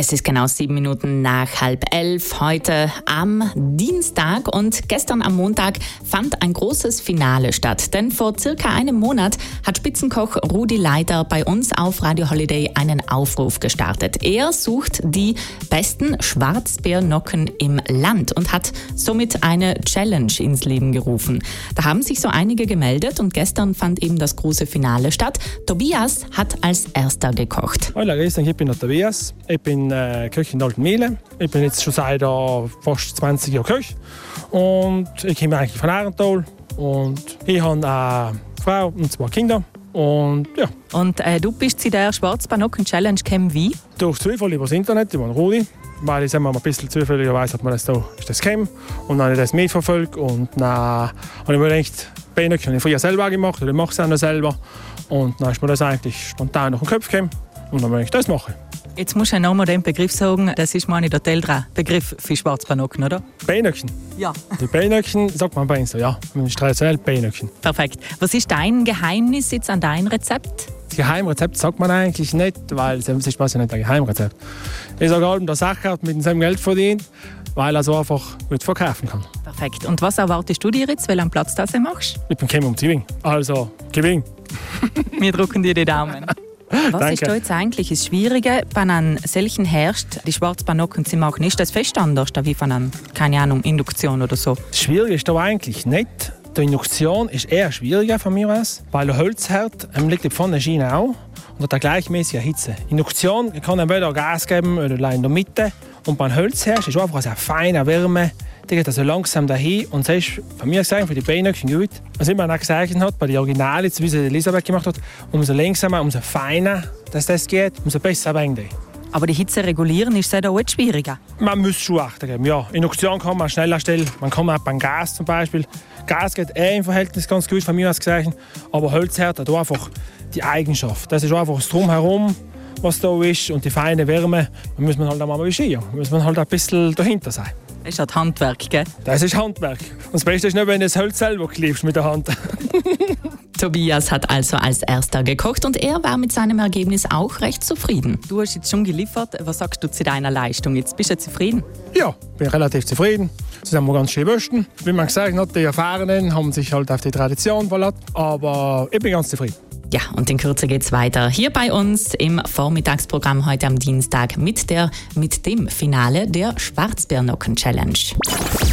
Es ist genau 7 Minuten nach 10:30 heute am Dienstag und gestern am Montag fand ein großes Finale statt. Denn vor circa einem Monat hat Spitzenkoch Rudi Leiter bei uns auf Radio Holiday einen Aufruf gestartet. Er sucht die besten Schwarzbärnocken im Land und hat somit eine Challenge ins Leben gerufen. Da haben sich so einige gemeldet und gestern fand eben das große Finale statt. Tobias hat als erster gekocht. Hallo, ich bin der Tobias. Ich bin Köch in Altenmiele. Ich bin jetzt schon seit fast 20 Jahren Köch. Und ich komme eigentlich von Arental. Und ich habe eine Frau und 2 Kinder. Und ja. Und du bist zu der Schwarzbärnocken-Challenge gekommen wie? Durch Zufall über das Internet, über Rudi. Weil ich ein bisschen zufälligerweise hat man das da gekommen. Und dann habe ich das mitverfolgt. Und dann habe ich mir gedacht, Bärnöckchen habe ich früher selber gemacht. Oder ich mache es auch noch selber. Und dann ist mir das eigentlich spontan nach dem Kopf gekommen. Und dann will ich das machen. Jetzt musst du nochmal den Begriff sagen, das ist meine der Begriff für Schwarzbärnocken, oder? Bärnöckchen? Ja. Die Bärnöckchen sagt man bei uns so, ja. Das ist traditionell Bärnöckchen. Perfekt. Was ist dein Geheimnis jetzt an deinem Rezept? Das Geheimrezept sagt man eigentlich nicht, weil es ist quasi nicht ein Geheimrezept. Ich sage allem, der Sacher hat mit seinem Geld verdient, weil er so einfach gut verkaufen kann. Perfekt. Und was erwartest du dir jetzt, welchen Platz das du machst? Ich bin gekommen, um zu gewinnen. Also, gewinn. Wir drücken dir die Daumen. Was Danke. ist da jetzt eigentlich das Schwierige, wenn an solchen herrscht, die Schwarzbärnocken zu machen? Ist das fest anders wie von einer, keine Ahnung, Induktion oder so? Das Schwierige ist da eigentlich nicht. Die Induktion ist eher schwieriger von mir aus, weil der Holzherd liegt von der Schiene auch und hat eine gleichmäßige Hitze. Induktion kann entweder Gas geben oder in der Mitte. Und beim Holzherd ist einfach eine feine Wärme. Die geht also langsam dahin und das ist von mir gesagt für die Bärnöckchen gut. Was immer auch gesagt hat, bei den Originalen, wie sie Elisabeth gemacht hat, umso langsamer, umso feiner dass das geht, umso besser werden die. Aber die Hitze regulieren ist da auch schwieriger? Man muss schon achten geben, ja. Induktion kann man schneller stellen, man kann auch beim Gas zum Beispiel. Gas geht im Verhältnis ganz gut, von mir aus gesagt, aber Holzherd hat einfach die Eigenschaft. Das ist einfach das Drumherum, was da ist und die feine Wärme. Da muss man halt auch mal beschehen, da muss man halt ein bisschen dahinter sein. Das ist halt Handwerk, gell? Das ist Handwerk. Und das Beste ist nicht, wenn du das Holz selber klebst mit der Hand. Tobias hat also als erster gekocht und er war mit seinem Ergebnis auch recht zufrieden. Du hast jetzt schon geliefert. Was sagst du zu deiner Leistung? Jetzt bist du zufrieden? Ja, bin relativ zufrieden. Sie haben wir ganz schön wüssten. Wie man gesagt hat, die Erfahrenen haben sich halt auf die Tradition verlassen. Aber ich bin ganz zufrieden. Ja, und in Kürze geht's weiter hier bei uns im Vormittagsprogramm heute am Dienstag mit dem Finale der Schwarzbärnocken-Challenge.